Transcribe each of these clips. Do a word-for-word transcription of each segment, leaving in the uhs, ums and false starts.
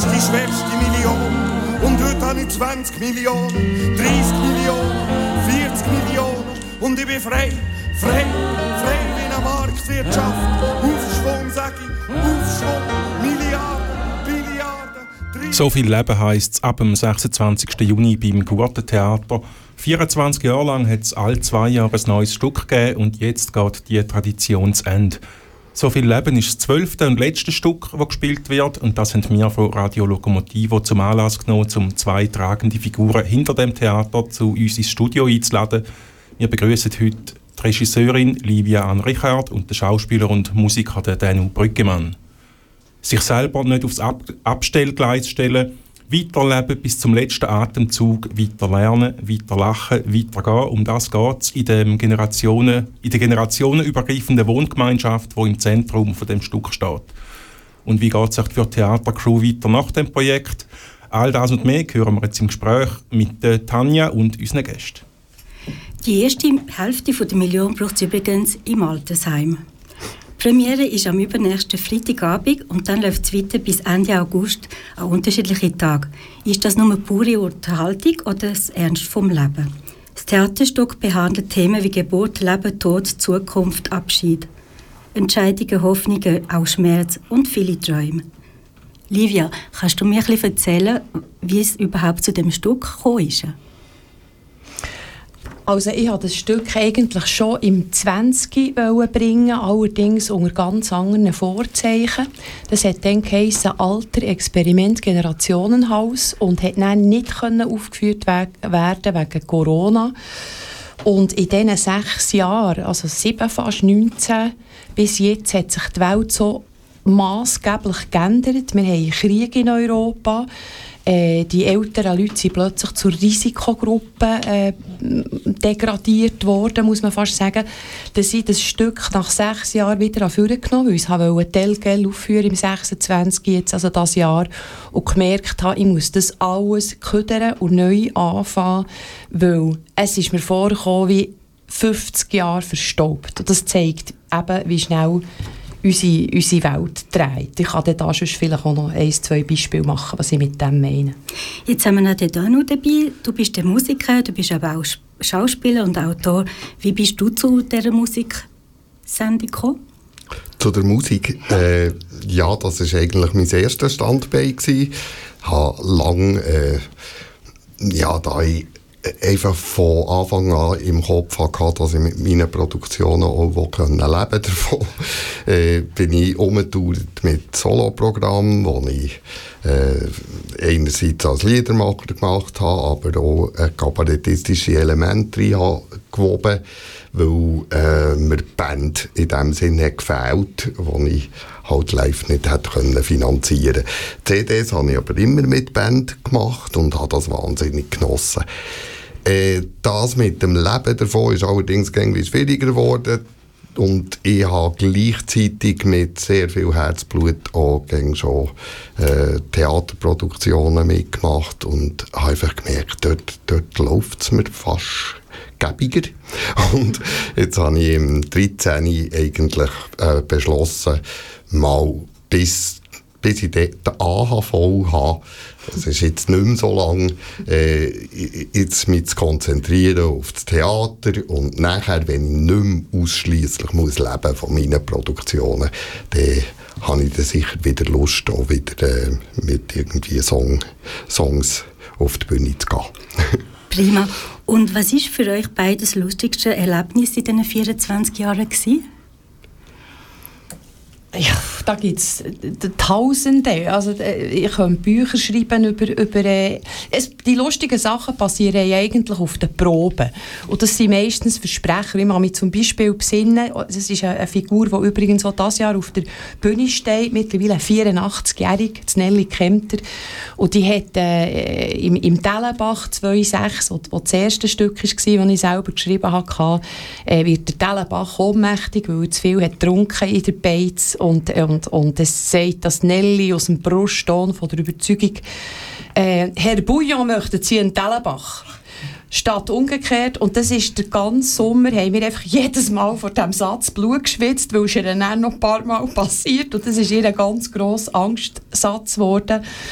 die schwerste Million. Und heute habe ich zwanzig Millionen, dreißig Millionen, vierzig Millionen. Und ich bin frei, frei, frei wie eine Marktwirtschaft. Aufschwung, sag ich, Aufschwung, Milliarden, Billiarden. So viel Leben heisst es ab dem sechsundzwanzigsten Juni beim Gurtentheater. vierundzwanzig Jahre lang hat es alle zwei Jahre ein neues Stück gegeben und jetzt geht die Tradition zu Ende. So viel Leben ist das zwölfte und letzte Stück, das gespielt wird, und das haben wir von Radio Lokomotivo zum Anlass genommen, um zwei tragende Figuren hinter dem Theater zu uns ins Studio einzuladen. Wir begrüßen heute die Regisseurin Livia Ann Richard und den Schauspieler und Musiker Danu Brüggemann. Sich selber nicht aufs Ab- Abstellgleis stellen, weiterleben bis zum letzten Atemzug, weiter lernen, weiter lachen, weiter gehen. Um das geht es in, dem Generationen, in der generationenübergreifenden Wohngemeinschaft, die im Zentrum von dem Stück steht. Und wie geht es auch für die Theatercrew weiter nach dem Projekt? All das und mehr hören wir jetzt im Gespräch mit Tanja und unseren Gästen. Die erste Hälfte der Million braucht es übrigens im Altersheim. Die Premiere ist am übernächsten Freitagabend und dann läuft es weiter bis Ende August an unterschiedliche Tage. Ist das nur pure Unterhaltung oder das Ernst vom Leben? Das Theaterstück behandelt Themen wie Geburt, Leben, Tod, Zukunft, Abschied. Entscheidungen, Hoffnungen, auch Schmerz und viele Träume. Livia, kannst du mir ein bisschen erzählen, wie es überhaupt zu dem Stück gekommen ist? Also ich wollte das Stück eigentlich schon im zwanzig bringen, allerdings unter ganz anderen Vorzeichen. Das hat dann geheissen Alter Experiment Generationenhaus und hat dann nicht aufgeführt werden wegen Corona. Und in diesen sechs Jahren, also sieben, fast neunzehn, bis jetzt hat sich die Welt so massgeblich geändert. Wir haben Krieg in Europa. Äh, die älteren Leute sind plötzlich zur Risikogruppe äh, degradiert worden, muss man fast sagen. Dass ich das Stück nach sechs Jahren wieder vorgenommen habe, weil ich wollte Telgel aufführen im sechsundzwanzig, jetzt also das Jahr, und gemerkt habe, ich muss das alles ködern und neu anfangen, weil es ist mir vorgekommen wie fünfzig Jahre verstaubt. Und das zeigt eben, wie schnell Unsere, unsere Welt dreht. Ich kann da sonst vielleicht auch noch ein, zwei Beispiele machen, was ich mit dem meine. Jetzt haben wir noch den Danu dabei. Du bist der Musiker, du bist aber auch Schauspieler und Autor. Wie bist du zu dieser Musiksendung gekommen? Zu der Musik? Äh, ja, das war eigentlich mein erstes Standbein. Ich habe lange, äh, ja, da ich einfach von Anfang an im Kopf hatte, dass ich mit meinen Produktionen auch leben davon äh, bin ich umgetourt mit Soloprogrammen, wo ich äh, einerseits als Liedermacher gemacht habe, aber auch kabarettistische Elemente rein habe gewoben, weil äh, mir die Band in dem Sinne gefehlt, die ich halt live nicht hätte können finanzieren. C Ds habe ich aber immer mit Band gemacht und habe das wahnsinnig genossen. Äh, das mit dem Leben davon ist allerdings irgendwie schwieriger geworden. Und ich habe gleichzeitig mit sehr viel Herzblut auch schon äh, Theaterproduktionen mitgemacht und habe einfach gemerkt, dort, dort läuft es mir fast gäbiger. Und jetzt habe ich im dreizehn eigentlich äh, beschlossen, mal bis, bis ich den A H V habe, das ist jetzt nicht mehr so lang, äh, jetzt mich zu konzentrieren auf das Theater und nachher, wenn ich nicht mehr ausschliesslich muss leben von meinen Produktionen, dann habe ich dann sicher wieder Lust, auch wieder äh, mit irgendwie Song, Songs auf die Bühne zu gehen. Prima. Und was war für euch beide das lustigste Erlebnis in diesen vierundzwanzig Jahren gewesen? Ja, da gibt es Tausende. Also, ich kann Bücher schreiben über... über äh, es, die lustigen Sachen passieren eigentlich auf den Proben. Und das sind meistens Versprecher. Ich kann mich zum Beispiel besinnen, das ist eine, eine Figur, die übrigens auch dieses Jahr auf der Bühne steht, mittlerweile vierundachtzig-jährig, Nelly Kempter. Und die hat äh, im, im Dellenbach zweitausendsechs, wo, wo das erste Stück war, das ich selber geschrieben habe, äh, wird der Dellenbach ohnmächtig, weil er zu viel hat getrunken in der Beiz. Und, und, und es sagt, dass Nelly aus dem Brustton von der Überzeugung, äh, Herr Bouillon, möchten Sie einen Dellenbach? Statt umgekehrt. Und das ist der ganze Sommer, haben wir einfach jedes Mal vor diesem Satz Blut geschwitzt, weil es ihr dann noch ein paar Mal passiert. Und das ist ihr ein ganz grosser Angstsatz geworden.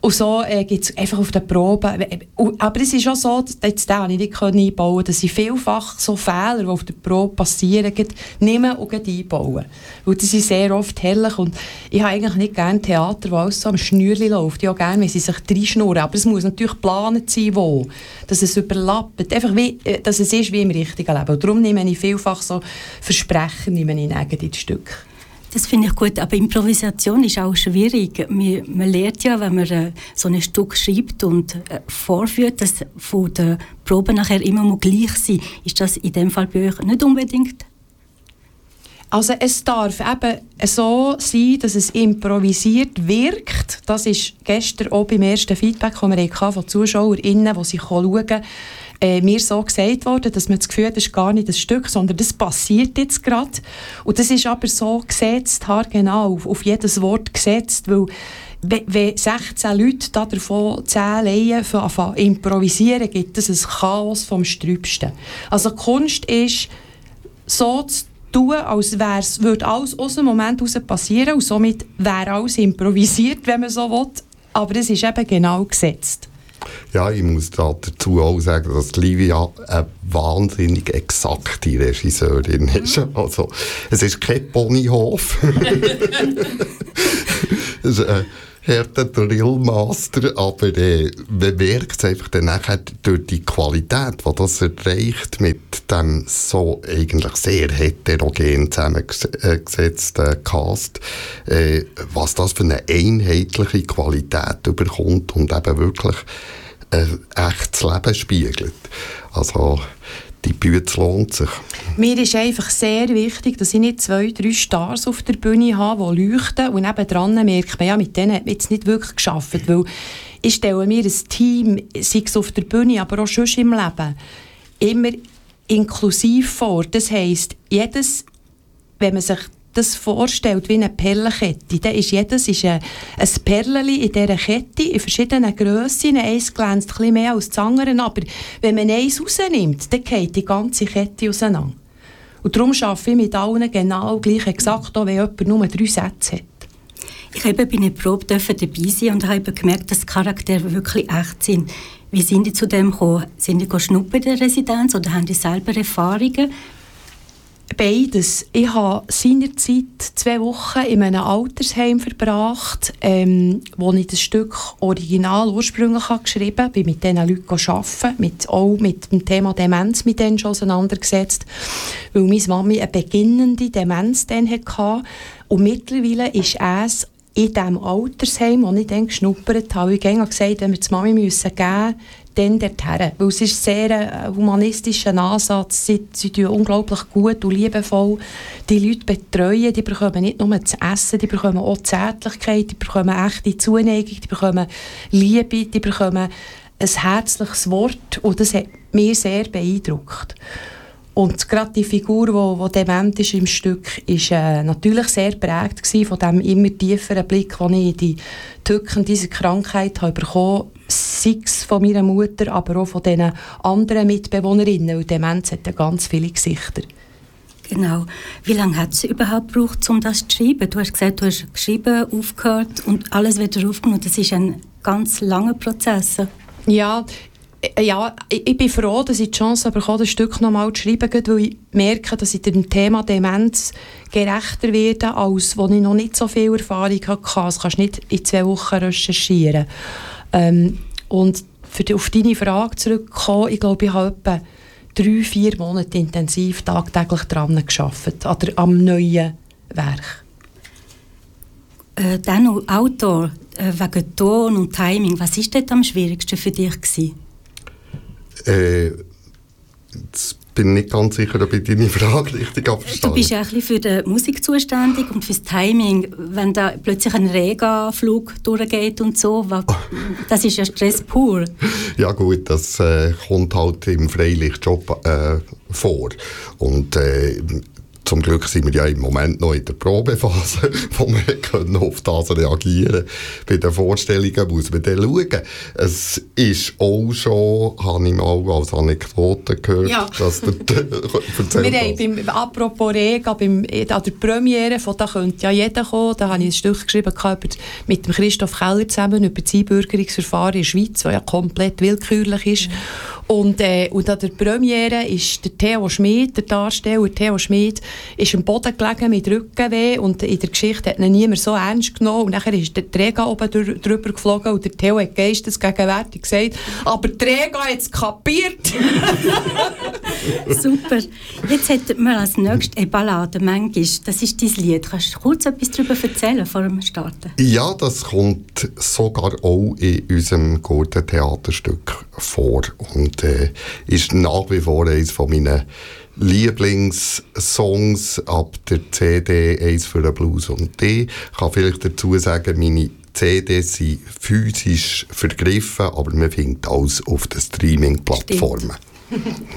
Und so äh, gibt es einfach auf den Proben. Aber es ist auch so, jetzt den habe ich nicht einbauen, dass ich vielfach so Fehler, die auf der Probe passieren, nehmen und einbauen. Weil das ist sehr oft herrlich. Und ich habe eigentlich nicht gerne Theater, wo alles so am Schnürli läuft. Ich habe gerne, wenn sie sich reinschnurren. Aber es muss natürlich geplant sein, wo. Dass es überlappt. Einfach wie, dass es ist wie im richtigen Leben. Und darum nehme ich vielfach so Versprechen nehme ich neben ins Stück. Das finde ich gut, aber Improvisation ist auch schwierig. Man, man lernt ja, wenn man äh, so ein Stück schreibt und äh, vorführt, dass von der Probe nachher immer mal gleich sein. Ist das in dem Fall bei euch nicht unbedingt? Also es darf eben so sein, dass es improvisiert wirkt. Das ist gestern auch beim ersten Feedback, das wir hatten von ZuschauerInnen, die sich schauen, äh, mir so gesagt worden, dass man das Gefühl hat, das ist gar nicht das Stück, sondern das passiert jetzt gerade. Und das ist aber so gesetzt, haargenau, auf, auf jedes Wort gesetzt, weil wenn sechzehn Leute davon zehn Laien anfangen improvisieren, gibt es ein Chaos vom Strübsten. Also die Kunst ist, so zu tun, als würde alles aus dem Moment heraus passieren und somit wäre alles improvisiert, wenn man so will. Aber es ist eben genau gesetzt. Ja, ich muss da dazu auch sagen, dass Livia eine wahnsinnig exakte Regisseurin ist. Also, es ist kein Ponyhof. Es ist ein harter Drillmaster, aber äh, man merkt es einfach dann nachher durch die Qualität, die das erreicht mit dem so eigentlich sehr heterogen zusammengesetzten Cast, äh, was das für eine einheitliche Qualität überkommt und eben wirklich ein echtes Leben spiegelt. Also die Bühne lohnt sich. Mir ist einfach sehr wichtig, dass ich nicht zwei, drei Stars auf der Bühne habe, die leuchten. Und nebendran merkt man, ja, mit denen hat man jetzt nicht wirklich gearbeitet. Weil ich stelle mir ein Team, sei es auf der Bühne, aber auch schon im Leben, immer inklusiv vor. Das heisst, jedes, wenn man sich das vorstellt wie eine Perlenkette, dann ist jedes ist ein, ein Perleli in dieser Kette in verschiedenen Grössen. Eins glänzt ein bisschen mehr als das andere, aber wenn man eins rausnimmt, dann geht die ganze Kette auseinander. Und darum arbeite ich mit allen genau gleich exakt, auch wenn jemand nur drei Sätze hat. Ich habe bei einer Probe dabei sein und habe gemerkt, dass die Charaktere wirklich echt sind. Wie sind die zu dem gekommen? Sind die schnuppern in der Residenz oder haben die selber Erfahrungen? Beides. Ich habe seinerzeit zwei Wochen in einem Altersheim verbracht, ähm, wo ich das Stück original ursprünglich habe geschrieben habe, bin mit diesen Leuten arbeiten, mit, auch mit dem Thema Demenz mit denen schon auseinandergesetzt, weil meine Mami eine beginnende Demenz dann hatte. Und mittlerweile ist es in diesem Altersheim, wo ich dann geschnuppert habe, ich habe gesagt, wenn wir die Mami müssen geben, dann dorthin. Weil es ist sehr ein humanistischer Ansatz. Sie, sie tun unglaublich gut und liebevoll die Leute betreuen. Die bekommen nicht nur zu essen, die bekommen auch Zärtlichkeit, die bekommen echte Zuneigung, die bekommen Liebe, die bekommen ein herzliches Wort. Und das hat mich sehr beeindruckt. Und gerade die Figur, die, die dement ist im Stück, war äh, natürlich sehr prägt von dem immer tieferen Blick, den ich in die Tücken dieser Krankheit habe bekommen, sei es von meiner Mutter, aber auch von den anderen Mitbewohnerinnen. Weil Demenz hat ja ganz viele Gesichter. Genau. Wie lange hat es überhaupt gebraucht, um das zu schreiben? Du hast gesagt, du hast geschrieben, aufgehört und alles wieder aufgenommen. Das ist ein ganz langer Prozess. Ja, Ja, ich, ich bin froh, dass ich die Chance bekomme, das Stück noch mal zu schreiben, weil ich merke, dass ich dem Thema Demenz gerechter werde, als wo ich noch nicht so viel Erfahrung hatte. Das kannst du nicht in zwei Wochen recherchieren. Ähm, und für die, auf deine Frage zurückzukommen, ich glaube, ich habe etwa drei, vier Monate intensiv tagtäglich daran gearbeitet, an der, am neuen Werk. Äh, dann noch Autor, äh, wegen Ton und Timing. Was war dort am schwierigsten für dich gewesen? Äh, jetzt bin ich nicht ganz sicher, ob ich deine Frage richtig verstanden. Du bist ja ein bisschen für die Musik zuständig und fürs Timing. Wenn da plötzlich ein Regenflug durchgeht und so, das ist ja Stress pur. Ja gut, das äh, kommt halt im Freilichtjob äh, vor. Und äh, zum Glück sind wir ja im Moment noch in der Probephase, wo wir können auf das reagieren können. Bei den Vorstellungen muss man dann schauen. Es ist auch schon, habe ich mal als Anekdote gehört, ja. dass der Wir haben beim, apropos Rega, beim, an der Premiere von «Da könnte ja jeder kommen», da habe ich ein Stück geschrieben mit dem Christoph Keller zusammen über das Einbürgerungsverfahren in der Schweiz, das ja komplett willkürlich ist. Mhm. Und, äh, und an der Premiere ist der Theo Schmid, der Darsteller Theo Schmid, ist am Boden gelegen mit Rückenweh und in der Geschichte hat ihn niemand so ernst genommen. Und dann ist der Träger oben drü- drüber geflogen und der Theo hat geistesgegenwärtig gesagt, aber der Träger hat es kapiert. Super. Jetzt hätten wir als nächstes eine Ballade, manchmal. Das ist dein Lied. Kannst du kurz etwas darüber erzählen, vor dem Starten? Ja, das kommt sogar auch in unserem guten Theaterstück vor und äh, ist nach wie vor eines von meinen Lieblingssongs ab der C D «Eins für den Blues und D». Ich kann vielleicht dazu sagen, meine C Ds sind physisch vergriffen, aber man findet alles auf den Streaming-Plattformen.